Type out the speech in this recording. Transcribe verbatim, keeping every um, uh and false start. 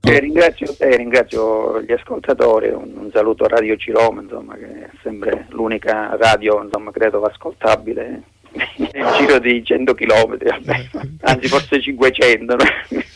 Eh, ringrazio te, ringrazio gli ascoltatori, un, un saluto a Radio Ciroma, insomma, che è sempre l'unica radio, insomma, credo ascoltabile nel giro di cento chilometri, anzi forse cinquecento. No?